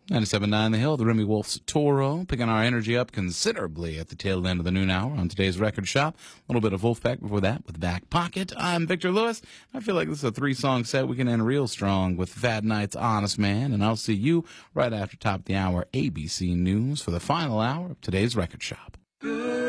97.9 The Hill, the Remy Wolf's Toro, picking our energy up considerably at the tail end of the noon hour on today's Record Shop. A little bit of Wolfpack before that with Back Pocket. I'm Victor Lewis. I feel like this is a 3-song set. We can end real strong with Fat Night's Honest Man, and I'll see you right after top of the hour ABC News for the final hour of today's Record Shop.